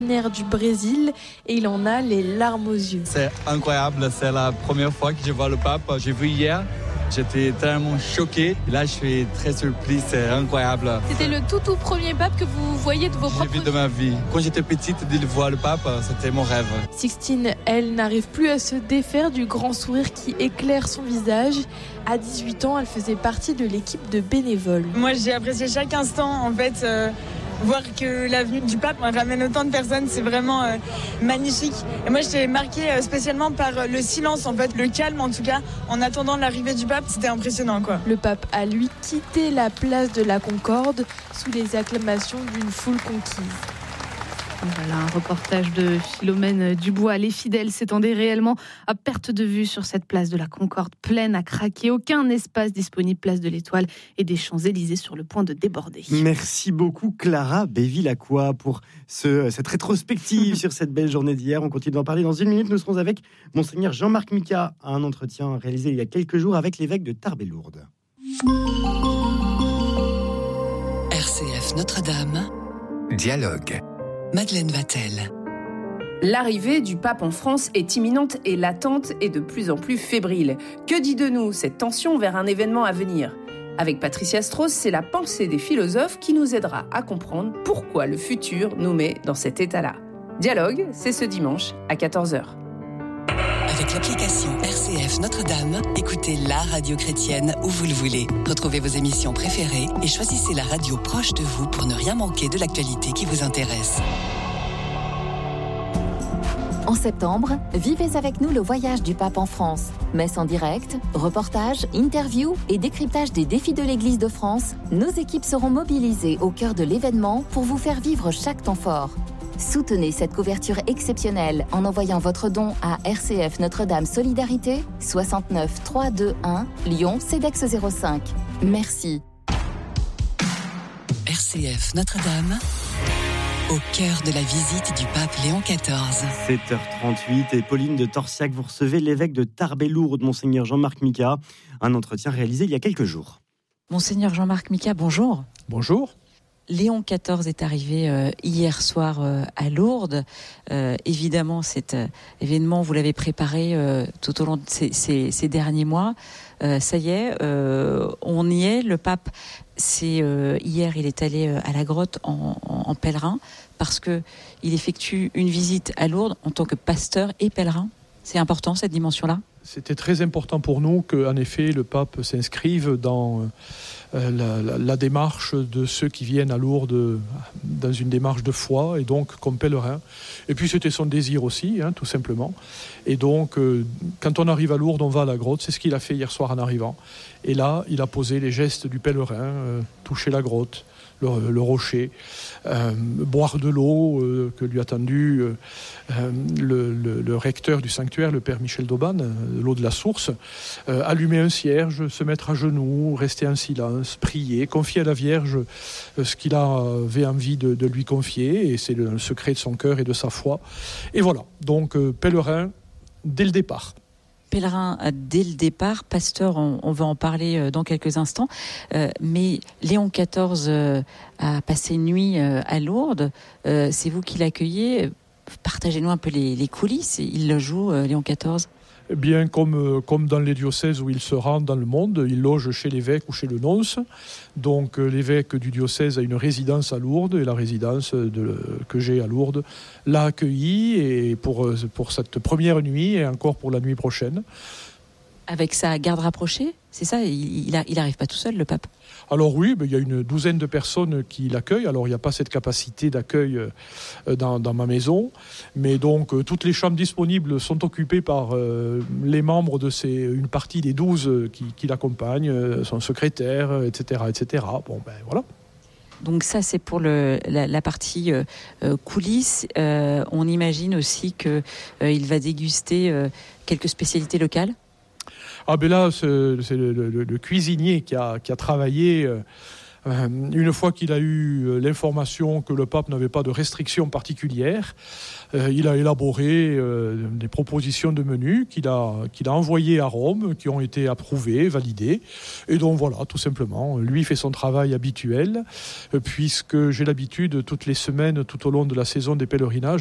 du Brésil et il en a les larmes aux yeux. C'est incroyable, c'est la première fois que je vois le pape. J'ai vu hier, j'étais tellement choqué. Là, je suis très surpris, c'est incroyable. C'était le tout premier pape que vous voyez de vos propres yeux? J'ai vu de ma vie. Quand j'étais petite, de voir le pape, c'était mon rêve. Sixtine, elle, n'arrive plus à se défaire du grand sourire qui éclaire son visage. À 18 ans, elle faisait partie de l'équipe de bénévoles. Moi, j'ai apprécié chaque instant, en fait. Voir que l'avenue du pape ramène autant de personnes, c'est vraiment magnifique. Et moi, j'étais marquée spécialement par le silence, en fait, le calme en tout cas, en attendant l'arrivée du pape, c'était impressionnant, quoi. Le pape a, lui, quitté la place de la Concorde sous les acclamations d'une foule conquise. Voilà un reportage de Philomène Dubois. Les fidèles s'étendaient réellement à perte de vue sur cette place de la Concorde, pleine à craquer. Aucun espace disponible, place de l'Étoile et des Champs-Élysées sur le point de déborder. Merci beaucoup Clara Bévilacqua pour cette rétrospective sur cette belle journée d'hier. On continue d'en parler dans une minute. Nous serons avec Monseigneur Jean-Marc Micas à un entretien réalisé il y a quelques jours avec l'évêque de Tarbes-et-Lourdes. RCF Notre-Dame. Dialogue. Madeleine Vatel. L'arrivée du pape en France est imminente et l'attente est de plus en plus fébrile. Que dit de nous cette tension vers un événement à venir ? Avec Patricia Strauss, c'est la pensée des philosophes qui nous aidera à comprendre pourquoi le futur nous met dans cet état-là. Dialogue, c'est ce dimanche à 14h. Avec l'application RCF Notre-Dame, écoutez la radio chrétienne où vous le voulez. Retrouvez vos émissions préférées et choisissez la radio proche de vous pour ne rien manquer de l'actualité qui vous intéresse. En septembre, vivez avec nous le voyage du pape en France. Messe en direct, reportages, interviews et décryptage des défis de l'Église de France, nos équipes seront mobilisées au cœur de l'événement pour vous faire vivre chaque temps fort. Soutenez cette couverture exceptionnelle en envoyant votre don à RCF Notre-Dame Solidarité, 69 321 Lyon CEDEX 05. Merci. RCF Notre-Dame, au cœur de la visite du pape Léon XIV. 7h38 et Pauline de Torsiac, vous recevez l'évêque de Tarbes-et-Lourdes, Monseigneur Jean-Marc Micas, un entretien réalisé il y a quelques jours. Monseigneur Jean-Marc Micas, bonjour. Bonjour. Léon XIV est arrivé hier soir à Lourdes. Évidemment, cet événement, vous l'avez préparé tout au long de ces derniers mois. Ça y est, on y est. Le pape, hier, il est allé à la grotte en pèlerin parce qu'il effectue une visite à Lourdes en tant que pasteur et pèlerin. C'est important, cette dimension-là ? C'était très important pour nous qu'en effet, le pape s'inscrive dans la démarche de ceux qui viennent à Lourdes dans une démarche de foi et donc comme pèlerin. Et puis c'était son désir aussi, tout simplement. Et donc quand on arrive à Lourdes, on va à la grotte. C'est ce qu'il a fait hier soir en arrivant. Et là, il a posé les gestes du pèlerin, toucher la grotte, le rocher, boire de l'eau que lui a tendue le recteur du sanctuaire, le père Michel d'Auban, l'eau de la source, allumer un cierge, se mettre à genoux, rester en silence, prier, confier à la Vierge ce qu'il avait envie de lui confier, et c'est le secret de son cœur et de sa foi. Et voilà, donc pèlerin dès le départ. Pèlerin dès le départ, pasteur, on va en parler dans quelques instants, mais Léon XIV a passé une nuit à Lourdes, c'est vous qui l'accueillez, partagez-nous un peu les coulisses, il le joue Léon XIV ? Eh bien, comme dans les diocèses où il se rend dans le monde, il loge chez l'évêque ou chez le nonce. Donc l'évêque du diocèse a une résidence à Lourdes, et la résidence que j'ai à Lourdes l'a accueilli et pour cette première nuit et encore pour la nuit prochaine. Avec sa garde rapprochée, c'est ça ? Il n'arrive pas tout seul, le pape ? Alors oui, il y a une douzaine de personnes qui l'accueillent. Alors il n'y a pas cette capacité d'accueil dans ma maison, mais donc toutes les chambres disponibles sont occupées par les membres de une partie des 12 qui l'accompagnent, son secrétaire, etc., etc. Bon, voilà. Donc ça, c'est pour la partie coulisses. On imagine aussi qu'il va déguster quelques spécialités locales. Ah ben là, c'est le cuisinier qui a travaillé Une fois qu'il a eu l'information que le pape n'avait pas de restrictions particulières, il a élaboré des propositions de menu qu'il a envoyées à Rome, qui ont été approuvées, validées. Et donc voilà, tout simplement, lui fait son travail habituel, puisque j'ai l'habitude toutes les semaines, tout au long de la saison des pèlerinages,